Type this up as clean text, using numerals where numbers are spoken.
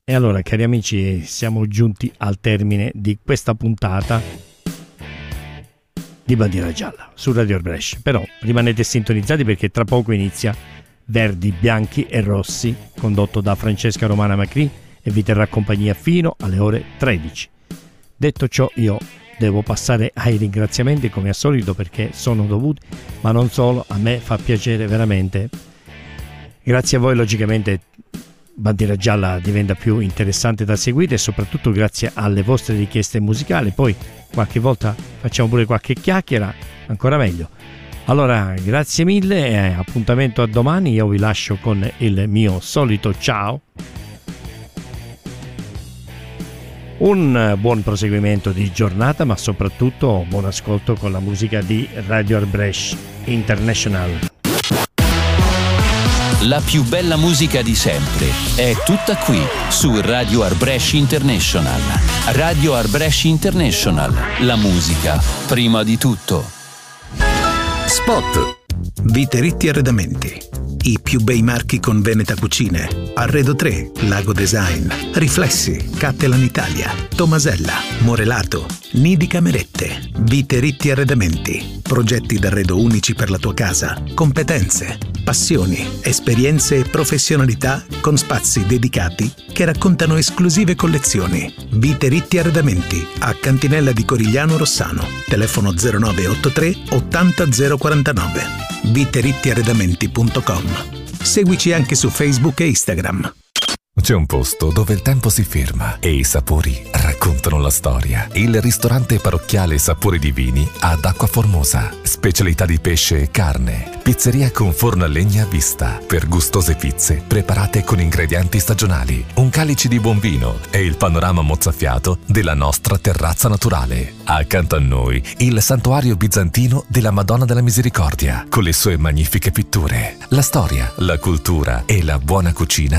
E allora, cari amici, siamo giunti al termine di questa puntata di Bandiera Gialla su Radio Brescia. Però rimanete sintonizzati perché tra poco inizia Verdi, Bianchi e Rossi, condotto da Francesca Romana Macri, e vi terrà compagnia fino alle ore 13. Detto ciò, io devo passare ai ringraziamenti come al solito, perché sono dovuti, ma non solo, a me fa piacere veramente. Grazie a voi, logicamente, Bandiera Gialla diventa più interessante da seguire, e soprattutto grazie alle vostre richieste musicali. Poi qualche volta facciamo pure qualche chiacchiera, ancora meglio. Allora, grazie mille e appuntamento a domani. Io vi lascio con il mio solito ciao. Un buon proseguimento di giornata, ma soprattutto buon ascolto con la musica di Radio Arbresh International. La più bella musica di sempre è tutta qui su Radio Arbresh International. Radio Arbresh International, la musica prima di tutto. Spot. Vite Arredamenti. I più bei marchi con Veneta Cucine. Arredo 3, Lago Design, Riflessi, Cattelan Italia, Tomasella, Morelato, Nidi Camerette. Vite Arredamenti. Progetti d'arredo unici per la tua casa. Competenze, passioni, esperienze e professionalità con spazi dedicati che raccontano esclusive collezioni. Vite Arredamenti a Cantinella di Corigliano Rossano. Telefono 0983 80 049. viterittiarredamenti.com. Seguici anche su Facebook e Instagram. C'è un posto dove il tempo si ferma e i sapori raccontano la storia. Il ristorante parrocchiale Sapori Divini ad Acqua Formosa. Specialità di pesce e carne. Pizzeria con forno a legna a vista. Per gustose pizze preparate con ingredienti stagionali. Un calice di buon vino e il panorama mozzafiato della nostra terrazza naturale. Accanto a noi il santuario bizantino della Madonna della Misericordia con le sue magnifiche pitture. La storia, la cultura e la buona cucina